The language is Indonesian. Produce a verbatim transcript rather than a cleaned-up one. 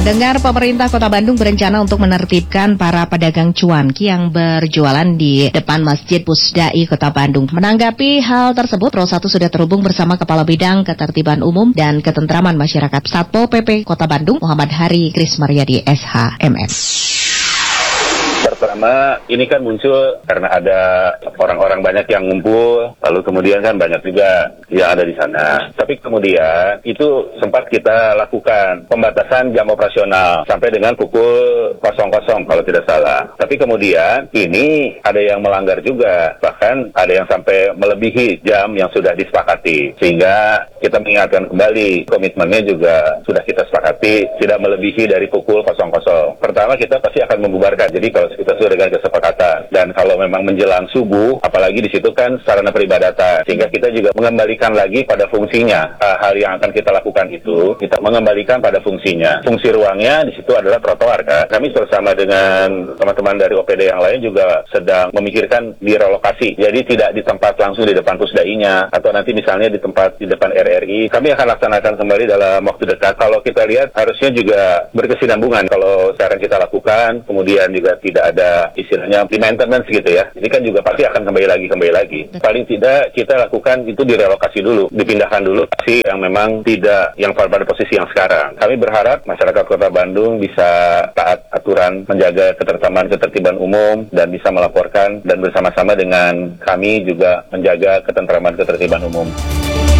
Pendengar, pemerintah Kota Bandung berencana untuk menertibkan para pedagang cuanki yang berjualan di depan Masjid Pusdai Kota Bandung. Menanggapi hal tersebut, Pro satu sudah terhubung bersama Kepala Bidang Ketertiban Umum dan Ketentraman Masyarakat Satpol P P Kota Bandung, Muhammad Hari Krismaryadi S H M S. Pertama, ini kan muncul karena ada orang-orang banyak yang ngumpul, lalu kemudian kan banyak juga yang ada di sana. Tapi kemudian itu sempat kita lakukan pembatasan jam operasional sampai dengan pukul nol nol kalau tidak salah. Tapi kemudian ini ada yang melanggar juga, bahkan ada yang sampai melebihi jam yang sudah disepakati. Sehingga kita mengingatkan kembali, komitmennya juga sudah kita sepakati tidak melebihi dari pukul nol nol. Pertama, kita pasti akan membubarkan. Jadi kalau kita sudah dengan kesepakatan, dan kalau memang menjelang subuh, apalagi di situ kan sarana peribadatan, sehingga kita juga mengembalikan lagi pada fungsinya. Uh, hal yang akan kita lakukan itu kita mengembalikan pada fungsinya. Fungsi ruangnya di situ adalah trotoar kan. Kami bersama dengan teman-teman dari O P D yang lain juga sedang memikirkan direlokasi. Jadi tidak di tempat langsung di depan pusdainya, atau nanti misalnya di tempat di depan R R I. Kami akan laksanakan kembali dalam waktu dekat. Kalau kita lihat harusnya juga berkesinambungan. Kalau sekarang kita lakukan, kemudian juga tidak ada istilahnya di maintenance gitu ya. Ini kan juga pasti akan kembali lagi, kembali lagi. Paling tidak kita lakukan itu direlokasi dulu, dipindahkan dulu si yang memang tidak yang pada posisi yang sekarang. Kami berharap masyarakat Kota Bandung bisa taat aturan, menjaga ketertiban ketertiban umum, dan bisa melaporkan, dan bersama-sama dengan kami juga menjaga ketentraman ketertiban umum.